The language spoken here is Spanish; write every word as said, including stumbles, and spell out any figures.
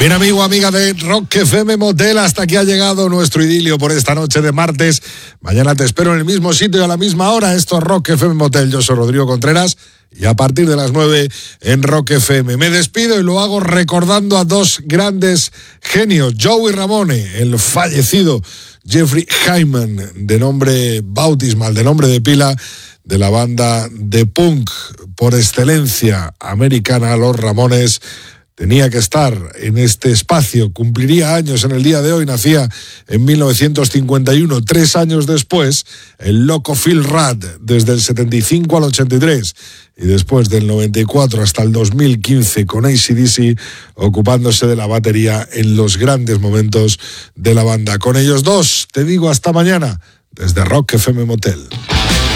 Bien, amigo, amiga de Rock F M Motel, hasta aquí ha llegado nuestro idilio por esta noche de martes. Mañana te espero en el mismo sitio y a la misma hora. Esto es Rock F M Motel. Yo soy Rodrigo Contreras y a partir de las nueve en Rock F M. Me despido y lo hago recordando a dos grandes genios. Joey Ramone, el fallecido Jeffrey Hyman, de nombre bautismal, de nombre de pila, de la banda de punk por excelencia americana, Los Ramones. Tenía que estar en este espacio, cumpliría años en el día de hoy, nacía en mil novecientos cincuenta y uno, tres años después, el loco Phil Rudd, desde el setenta y cinco al ochenta y tres, y después del noventa y cuatro hasta el dos mil quince con A C D C, ocupándose de la batería en los grandes momentos de la banda. Con ellos dos, te digo hasta mañana, desde Rock F M Motel.